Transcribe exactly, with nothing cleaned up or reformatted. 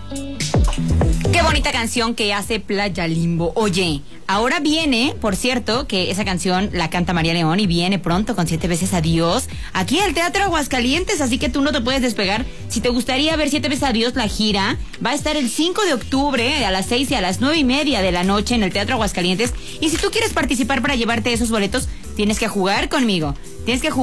Qué bonita canción que hace Playa Limbo. Oye, ahora viene, por cierto, que esa canción la canta María León y viene pronto con Siete Veces Adiós aquí al Teatro Aguascalientes, así que tú no te puedes despegar. Si te gustaría ver Siete Veces Adiós, la gira va a estar el cinco de octubre a las seis y a las nueve y media de la noche en el Teatro Aguascalientes. Y si tú quieres participar para llevarte esos boletos, tienes que jugar conmigo. Tienes que jugar